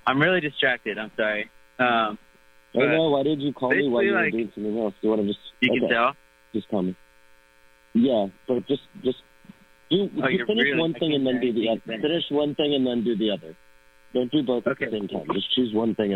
I'm really distracted. I'm sorry. I don't know. Why did you call me while you were doing something else? Do you want to just... You can tell? Just tell me. Yeah, but just finish one thing and then do the other. Finish one thing and then do the other. Don't do both at the same time. Just choose one thing and